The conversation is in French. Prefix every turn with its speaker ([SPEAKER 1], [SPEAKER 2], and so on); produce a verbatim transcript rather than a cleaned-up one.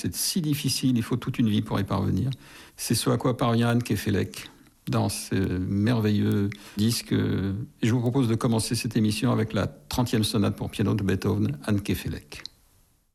[SPEAKER 1] c'est si difficile, il faut toute une vie pour y parvenir. C'est ce à quoi parvient Anne Kefelec dans ce merveilleux disque. Et je vous propose de commencer cette émission avec la trentième sonate pour piano de Beethoven, Anne Kefelec.